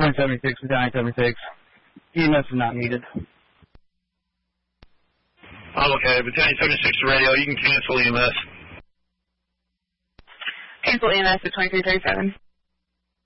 2076, Battalion 76. EMS is not needed. Okay, Battalion 76 to radio. You can cancel EMS. Cancel EMS at 2337.